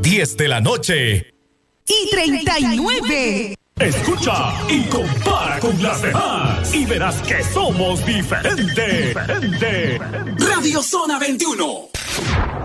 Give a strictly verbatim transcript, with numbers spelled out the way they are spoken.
diez de la noche. Y treinta y nueve. Escucha y compara con las demás y verás que somos diferentes. Diferente. Radio Zona veintiuno.